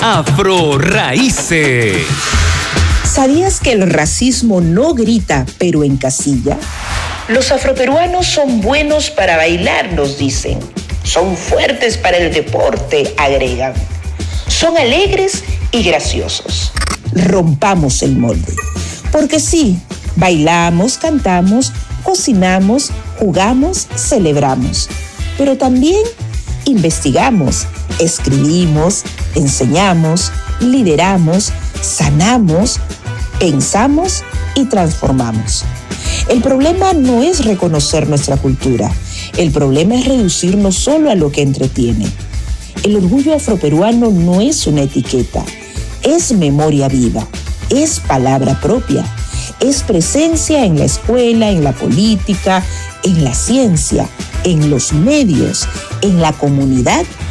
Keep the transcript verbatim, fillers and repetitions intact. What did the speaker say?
Afro Raíces. ¿Sabías que el racismo no grita, pero encasilla? Los afroperuanos son buenos para bailar, nos dicen. Son fuertes para el deporte, agregan. Son alegres y graciosos. Rompamos el molde. Porque sí, bailamos, cantamos, cocinamos, jugamos, celebramos. Pero también investigamos, escribimos, enseñamos, lideramos, sanamos, pensamos y transformamos. El problema no es reconocer nuestra cultura. El problema es reducirnos solo a lo que entretiene. El orgullo afroperuano no es una etiqueta. Es memoria viva. Es palabra propia. Es presencia en la escuela, en la política, en la ciencia, en los medios, en la comunidad